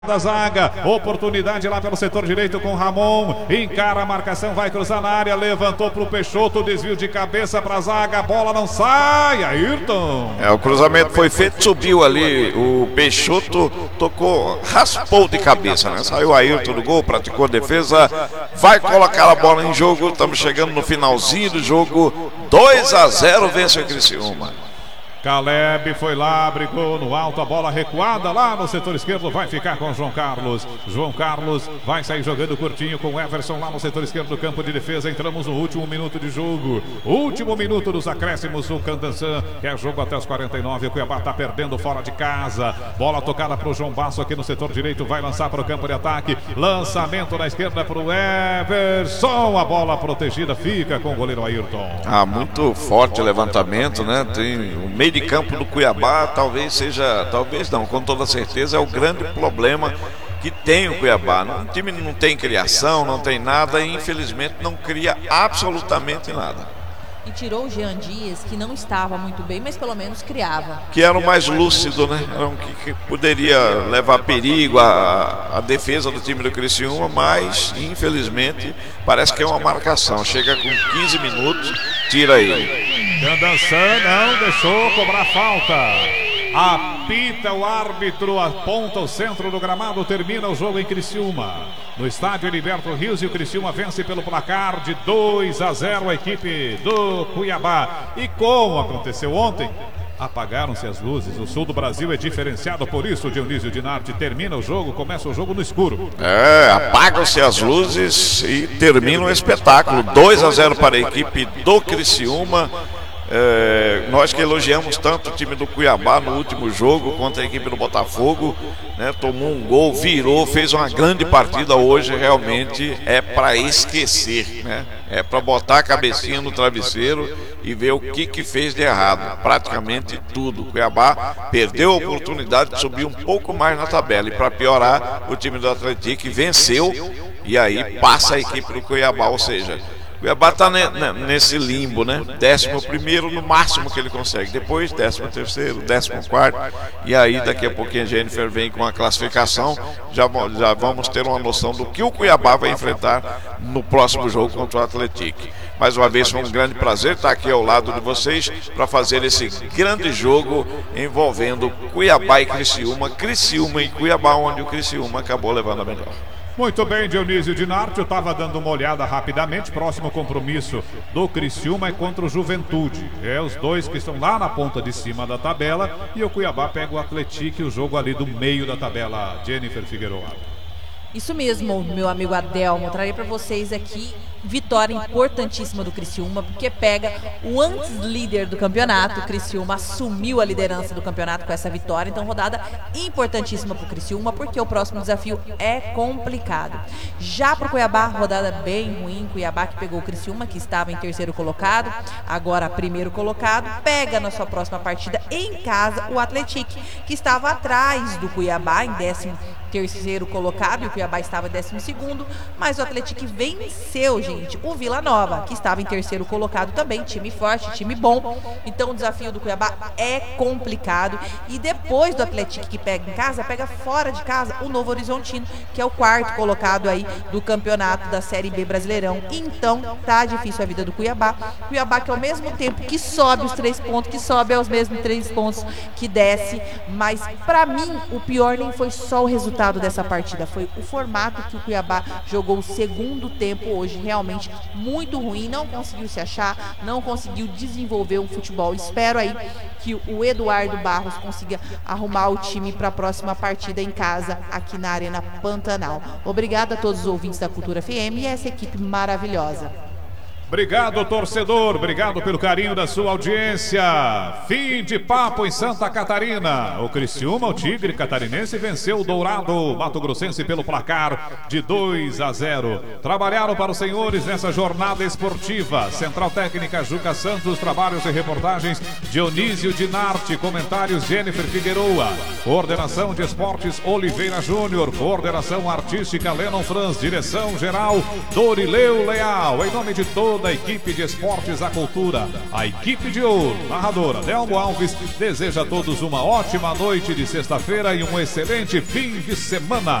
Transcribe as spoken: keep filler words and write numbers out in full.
da zaga, oportunidade lá pelo setor direito com Ramon, encara a marcação, vai cruzar na área, levantou pro Peixoto, desvio de cabeça pra zaga, a bola não sai, Ayrton. É, o cruzamento foi feito, subiu ali, o Peixoto tocou, raspou de cabeça, né? Saiu Ayrton do gol, praticou a defesa, vai colocar a bola em jogo, estamos chegando no finalzinho do jogo, dois a zero vence o Criciúma. Caleb foi lá, brigou no alto, a bola recuada lá no setor esquerdo, vai ficar com João Carlos. João Carlos vai sair jogando curtinho com Everson lá no setor esquerdo do campo de defesa. Entramos no último minuto de jogo, último minuto dos acréscimos. O Candançã quer jogo até os quarenta e nove. O Cuiabá está perdendo fora de casa. Bola tocada para o João Basso aqui no setor direito, vai lançar para o campo de ataque. Lançamento na esquerda para o Everson. A bola protegida fica com o goleiro Ayrton. Ah, muito forte o levantamento, né? Tem o meio de campo do Cuiabá, talvez seja, talvez não, com toda certeza é o grande problema que tem o Cuiabá. O time não tem criação, não tem nada e infelizmente não cria absolutamente nada. E tirou o Jean Dias, que não estava muito bem, mas pelo menos criava. Que era o mais lúcido, né? Era um que, que poderia levar perigo à, à defesa do time do Criciúma, mas infelizmente parece que é uma marcação. Chega com quinze minutos, tira ele. Candançã não deixou cobrar falta. Apita o árbitro, aponta o centro do gramado, termina o jogo em Criciúma. No estádio Heriberto Rios, e o Criciúma vence pelo placar de dois a zero a equipe do Cuiabá. E como aconteceu ontem, apagaram-se as luzes. O sul do Brasil é diferenciado, por isso o Dionísio Dinardi termina o jogo, começa o jogo no escuro. É, apagam-se as luzes e termina o espetáculo. dois a zero para a equipe do Criciúma. É, nós que elogiamos tanto o time do Cuiabá no último jogo contra a equipe do Botafogo, né, tomou um gol, virou, fez uma grande partida hoje, realmente é para esquecer, né? É para botar a cabecinha no travesseiro e ver o que que fez de errado. Praticamente tudo. O Cuiabá perdeu a oportunidade de subir um pouco mais na tabela e, para piorar, o time do Atlético venceu e aí passa a equipe do Cuiabá, ou seja, o Cuiabá está nesse limbo, né? Décimo primeiro no máximo que ele consegue. Depois décimo terceiro, décimo quarto. E aí daqui a pouquinho a Jennifer vem com a classificação. Já, já vamos ter uma noção do que o Cuiabá vai enfrentar no próximo jogo contra o Atlético. Mais uma vez foi um grande prazer estar aqui ao lado de vocês para fazer esse grande jogo envolvendo Cuiabá e Criciúma. Criciúma e Cuiabá, onde o Criciúma acabou levando a melhor. Muito bem, Dionísio Dinardi, eu estava dando uma olhada rapidamente. Próximo compromisso do Criciúma é contra o Juventude. É os dois que estão lá na ponta de cima da tabela. E o Cuiabá pega o Atlético, o jogo ali do meio da tabela. Jennifer Figueroa. Isso mesmo, meu amigo Adelmo. Trarei para vocês aqui vitória importantíssima do Criciúma, porque pega o antes líder do campeonato. O Criciúma assumiu a liderança do campeonato com essa vitória, então rodada importantíssima para o Criciúma, porque o próximo desafio é complicado. Já para o Cuiabá, rodada bem ruim. Cuiabá que pegou o Criciúma, que estava em terceiro colocado, agora primeiro colocado, pega na sua próxima partida em casa o Atlético, que estava atrás do Cuiabá em décimo terceiro colocado, e o Cuiabá estava em décimo segundo, mas o Atlético venceu, gente, o Vila Nova, que estava em terceiro colocado também, time forte, time bom. Então o desafio do Cuiabá é complicado, e depois do Atlético que pega em casa, pega fora de casa o Novo Horizontino, que é o quarto colocado aí do campeonato da Série B Brasileirão. Então tá difícil a vida do Cuiabá. Cuiabá que ao mesmo tempo que sobe os três pontos, que sobe aos mesmos três pontos que desce, mas pra mim o pior nem foi só o resultado dessa partida, foi o formato que o Cuiabá jogou o segundo tempo hoje, realmente muito ruim, não conseguiu se achar, não conseguiu desenvolver um futebol. Espero aí que o Eduardo Barros consiga arrumar o time para a próxima partida em casa, aqui na Arena Pantanal. Obrigada a todos os ouvintes da Cultura F M e essa equipe maravilhosa. Obrigado, torcedor, obrigado pelo carinho da sua audiência. Fim de papo em Santa Catarina. O Criciúma, o Tigre catarinense, venceu o Dourado Mato Grossense pelo placar de dois a zero. Trabalharam para os senhores nessa jornada esportiva. Central Técnica Juca Santos, trabalhos e reportagens Dionísio Dinardi, comentários Jennifer Figueroa, coordenação de esportes Oliveira Júnior, coordenação artística Lennon Franz, direção geral Dorileu Leal. Em nome de todos da equipe de esportes à cultura, a equipe de ouro. Narrador Adelmo Alves deseja a todos uma ótima noite de sexta-feira e um excelente fim de semana.